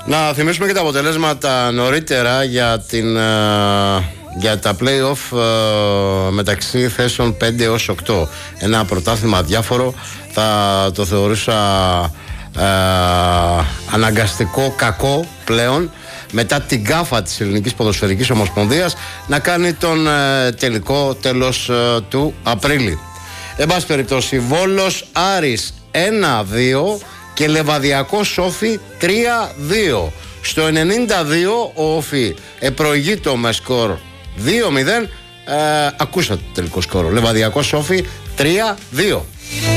Να θυμίσουμε και τα αποτελέσματα νωρίτερα για τα play-off μεταξύ θέσεων 5 έως 8. Ένα πρωτάθλημα αδιάφορο, θα το θεωρούσα αναγκαστικό κακό πλέον, μετά την κάφα της Ελληνικής Ποδοσφαιρικής Ομοσπονδίας να κάνει τον τελικό τέλος του Απρίλη. Εν πάση περιπτώσει, Βόλος Άρης 1-2 και Λεβαδιακός Όφι 3-2. Στο 92 ο Όφι προηγείται με σκορ 2-0. Ακούσατε το τελικό σκορ. Λεβαδιακός Όφι 3-2.